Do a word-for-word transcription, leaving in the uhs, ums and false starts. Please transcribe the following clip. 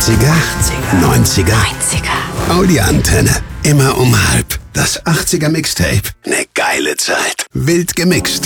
achtziger, neunziger, neunziger. Audi-Antenne. Immer um halb. Das achtziger Mixtape. Ne geile Zeit. Wild gemixt.